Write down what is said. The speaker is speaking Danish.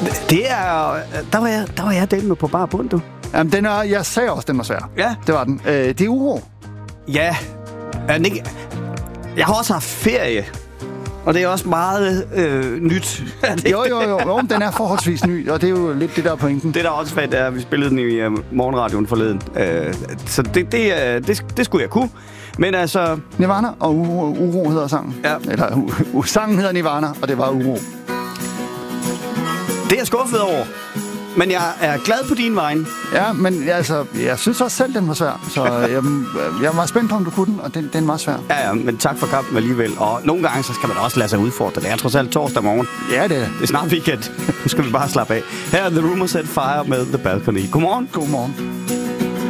Det er... Der var jeg delt med på bare bund, du. Jamen, jeg sagde også, den var svær. Ja. Det var den. Det er uro. Ja. Jeg har også haft ferie. Og det er også meget nyt. Jo, den er forholdsvis ny, og det er jo lidt det, der er pointen. Det der også fedt er, at vi spillede den i morgenradioen forleden. Så det skulle jeg kunne. Men altså... Nirvana og Uro hedder sangen. Ja. Eller sangen hedder Nirvana, og det var Uro. Det er jeg skuffet over. Men jeg er glad på din vegne. Ja, men altså, jeg synes også selv, den var svær. Så jeg var spændt på, om du kunne den, og den var svær. Ja, men tak for kampen alligevel. Og nogle gange, så skal man også lade sig udfordre. Det er trods alt torsdag morgen. Ja, det er. Det er snart weekend. Nu skal vi bare slappe af. Her er The Rumors Set Fire med The Balcony. Godmorgen. Godmorgen.